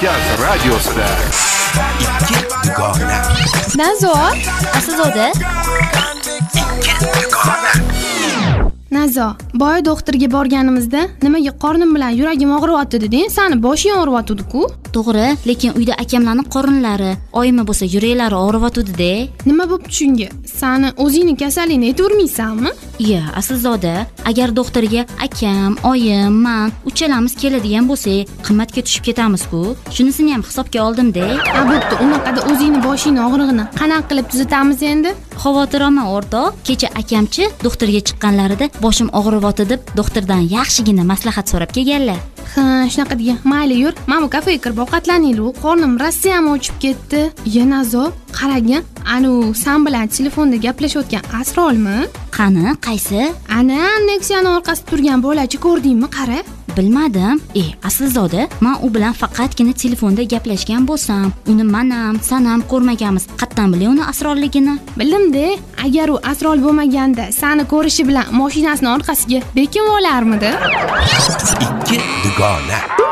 Markaz radiosida ikki dugona. Nazo, Aslzoda. Nazo, boya doktorga borganimizda nimaga qornim bilan yuragim og'riyotdi deding? Sani boshing og'riyotdi-ku? To'g'ri, lekin uyda akamlarning qorinlari, oyimni bo'lsa yuraklari og'riyotdi-da. Nima bo'pti shunga? Sani o'zingning kasalligini aytvermaysanmi? Iya, Aslzoda, agar doktorga akam, oyim, men uchalamiz keladigan bo'lsak, qimmatga tushib ketamiz-ku. Shunisini ham hisobga oldim-da. Bo'pti, unaqada o'zingning boshingning og'rig'ini qanaqa qilib tuzatamiz endi? Xavotir olma o'rtoq. Kecha akamchi doktorga chiqqanlarida boshim og'riyotdi deb doktordan yaxshigina maslahat so'rab kelganlar. Ha, shunaqa degan. Mayli, yur. Mana bu kafega kirib ovqatlanaylik. Qornim Rossiyam ochib ketdi. Ya Nazo, qaragin. Anu sen bilan telefonda gaplashayotgan Asrolmi? Qani, qaysi? Ana, Nexia'ning orqasida turgan bolachi ko'rdingmi? Qara. Bilmadim. Aslzoda, men u bilan faqatgina telefonda gaplashgan bo'lsam, uni manam, sanam ko'rmaganmiz. Qatdan bilay uni asrorligini? Bildim-da. Agar u asrol bo'lmaganda, seni ko'rishi bilan mashinasining orqasiga bekim olarmidi? Ikki dugona.